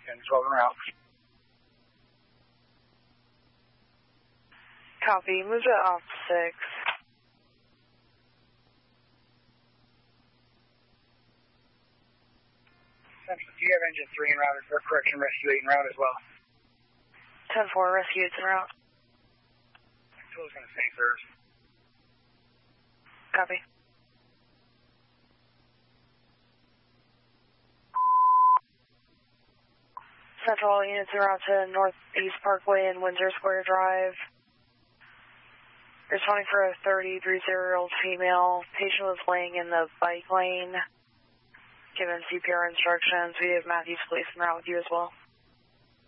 10-12 en route. Copy. Move to off 6. Central, do you have engine 3 en route or correction rescue 8 en route as well? 10-4, rescue 8's en route. So it's going to stay serves. Copy. Central, all units en route to Northeast Parkway and Windsor Square Drive. Responding for a 33-year-old female. Patient was laying in the bike lane. Given CPR instructions. We have Matthews Police en route with you as well.